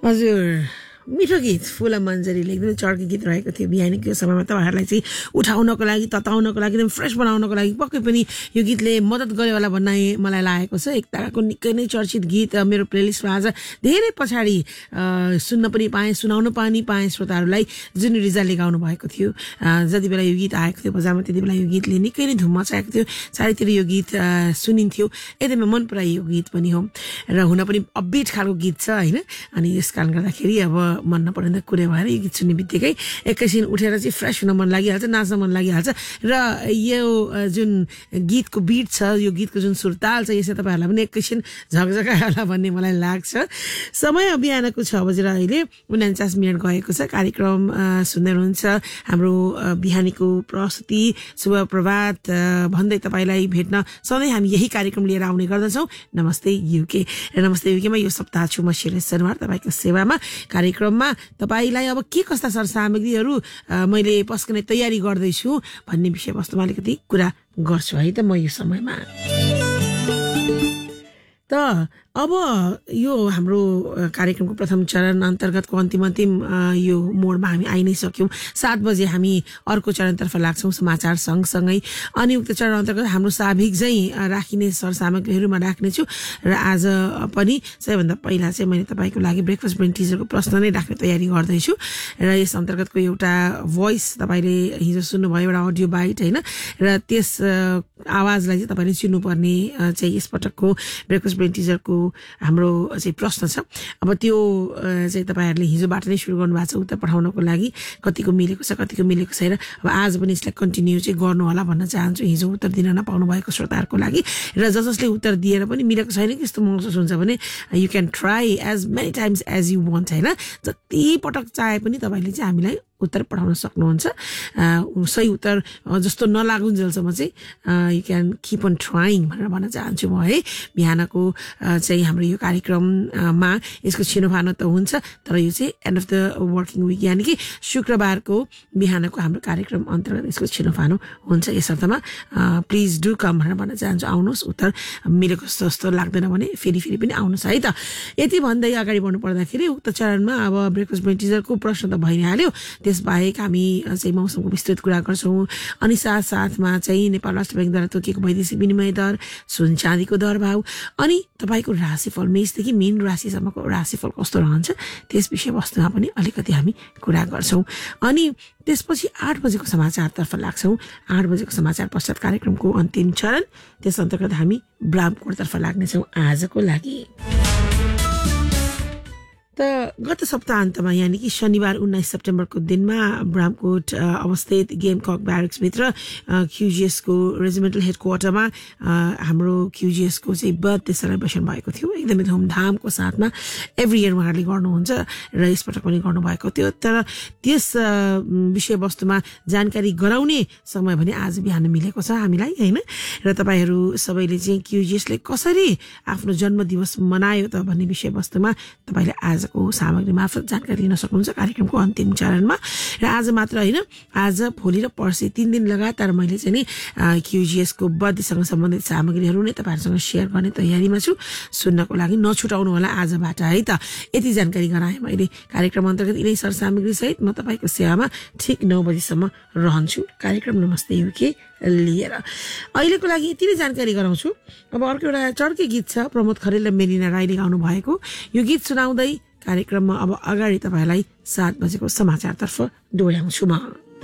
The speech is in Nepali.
हजुर मिठो गीत फुला मन्जरीले एकदमै चर्की गीत रहेको थियो बिहानीको समयमा तपाईँहरूलाई चाहिँ उठाउनको लागि तताउनको लागि एकदम फ्रेस बनाउनको लागि पक्कै पनि यो गीतले मद्दत गर्यो होला भन्ने मलाई लागेको छ। एक ताराको निकै नै चर्चित गीत मेरो प्लेलिस्टमा आज धेरै पछाडि सुन्न पनि पाएँ, सुनाउन पनि पाएँ श्रोताहरूलाई, जुन रिजाले गाउनु भएको थियो। जति बेला यो गीत आएको थियो बजारमा त्यति बेला यो गीतले निकै नै धुम मचाएको थियो, चारैतिर यो गीत सुनिन्थ्यो, एकदमै मन पराइयो गीत पनि हो र हुन पनि अपबिट खालको गीत छ होइन। अनि यस कारण गर्दाखेरि अब मन नपर्ने कुरै भएर यो गीत सुन्ने बित्तिकै एकैछिन उठेर चाहिँ फ्रेस हुन मन लागिहाल्छ, नाच्न मन लागिहाल्छ र यो जुन गीतको बिट छ, यो गीतको जुन सुरताल छ, यसले तपाईँहरूलाई पनि एकैछिन झकझकायो होला भन्ने मलाई लाग्छ। समय बिहानको 6 बजेर अहिले 49 मिनट गएको छ। कार्यक्रम सुन्दै हुनुहुन्छ हाम्रो बिहानीको प्रस्तुति शुभ प्रभात भन्दै तपाईँलाई भेट्न सधैँ हामी यही कार्यक्रम लिएर आउने गर्दछौँ नमस्ते युके। र नमस्ते युकेमा यो सप्ताह छु म शिलेश शर्मा तपाईँको सेवामा। कार्यक्रममा तपाईँलाई अब के कस्ता सरसामग्रीहरू मैले पस्कने तयारी गर्दैछु भन्ने विषयवस्तुमा अलिकति कुरा गर्छु है त म यो समयमा। त अब यो हाम्रो कार्यक्रमको प्रथम चरण अन्तर्गतको अन्तिम यो मोडमा हामी आइ नै सक्यौँ। 7 बजे हामी अर्को चरणतर्फ लाग्छौँ समाचार सँगसँगै। अनि उक्त चरण अन्तर्गत हाम्रो स्वाभाविक चाहिँ राखिने सरसामग्रीहरूमा राख्नेछु र आज पनि सबैभन्दा पहिला चाहिँ मैले तपाईँको लागि ब्रेकफास्ट ब्रेन टिजरको प्रश्न नै राख्ने तयारी गर्दैछु र यस अन्तर्गतको एउटा भोइस तपाईँले हिजो सुन्नुभयो, एउटा अडियो बाइट होइन, र त्यस आवाजलाई चाहिँ तपाईँले चिन्नुपर्ने चाहिँ यसपटकको ब्रेकफास्ट ब्रेन टिजरको हाम्रो चाहिँ प्रश्न छ। अब त्यो चाहिँ तपाईँहरूले हिजोबाट नै सुरु गर्नुभएको छ उत्तर पठाउनको लागि, कतिको मिलेको छ कतिको मिलेको छैन। अब आज पनि यसलाई कन्टिन्यू चाहिँ गर्नु होला भन्न चाहन्छु हिजो उत्तर दिन नपाउनु भएको श्रोताहरूको लागि। र जसले उत्तर दिएर पनि मिलेको छैन कि यस्तो महसुस हुन्छ भने you can try as many times as you want होइन, जति पटक चाहे पनि तपाईँले चाहिँ हामीलाई उत्तर पठाउन सक्नुहुन्छ। सही उत्तर जस्तो नलागुन्जेलसम्म चाहिँ you can keep on trying भनेर भन्न चाहन्छु म है। बिहानको चाहिँ हाम्रो यो कार्यक्रममा यसको छिनोफानो त हुन्छ, तर यो चाहिँ and of the working week यानि कि शुक्रबारको बिहानको हाम्रो कार्यक्रम अन्तर्गत यसको छिनोफानो हुन्छ। यस अर्थमा प्लिज डु कम भनेर भन्न चाहन्छु। आउनुहोस्, उत्तर मिलेको जस्तो लाग्दैन भने फेरि पनि आउनुहोस् है त। यति भन्दै अगाडि बढ्नु पर्दाखेरि उक्त चरणमा अब ब्रेकफास्ट ब्रेन टिजरको प्रश्न त भइ नै हाल्यो। त्यसबाहेक हामी चाहिँ मौसमको विस्तृत कुरा गर्छौँ। अनि साथमा चाहिँ नेपाल राष्ट्र ब्याङ्कद्वारा तोकिएको वैदेशिक विनिमय दर, सुन चाँदीको दर भाव, अनि तपाईँको राशिफल मेषदेखि मीन राशिसम्मको राशिफल कस्तो रहन्छ त्यस विषयवस्तुमा पनि अलिकति हामी कुरा गर्छौँ। अनि त्यसपछि 8 बजेको समाचारतर्फ लाग्छौँ। 8 बजेको समाचार पश्चात कार्यक्रमको अन्तिम चरण, त्यस अन्तर्गत हामी ब्रामकोटतर्फ लाग्नेछौँ आजको लागि। त गत सप्ताहन्तमा यानि कि शनिबार 19 सेप्टेम्बरको दिनमा ब्रामकोट अवस्थित गेमकक ब्यारेक्सभित्र क्युजिएसको रेजिमेन्टल हेडक्वार्टरमा हाम्रो क्युजिएसको चाहिँ बर्थडे सेलिब्रेसन भएको थियो। एकदमै धुमधामको साथमा एभ्री इयर उहाँहरूले गर्नुहुन्छ र यसपटक पनि गर्नुभएको थियो। तर त्यस विषयवस्तुमा जानकारी गराउने समय भने आज बिहान मिलेको छ हामीलाई होइन। र तपाईँहरू सबैले चाहिँ क्युजिएसले कसरी आफ्नो जन्मदिवस मनायो त भन्ने विषयवस्तुमा तपाईँले आज सामग्री मार्फत जानकारी लिन सक्नुहुन्छ कार्यक्रमको अन्तिम चरणमा। र आज मात्र होइन, आज भोलि र पर्सि 3 दिन लगातार मैले चाहिँ नि क्युजिएसको बर्थडेसँग सम्बन्धित सामग्रीहरू नै तपाईँहरूसँग सेयर गर्ने तयारीमा छु। सुन्नको लागि नछुटाउनु होला आजबाट है त। यति जानकारी गराएँ मैले। कार्यक्रम अन्तर्गत यिनै सरसामग्री सहित म तपाईँको सेवामा ठिक 9 बजीसम्म रहन्छु कार्यक्रम नमस्ते युके लिएर। अहिलेको लागि यति नै जानकारी गराउँछु। अब अर्को एउटा चर्के गीत छ, प्रमोद खरेल र मेलिना राईले गाउनु भएको। यो गीत सुनाउँदै कार्यक्रममा अब अगाडि तपाईँलाई 7 बजेको समाचारतर्फ डोर्याउँछु म।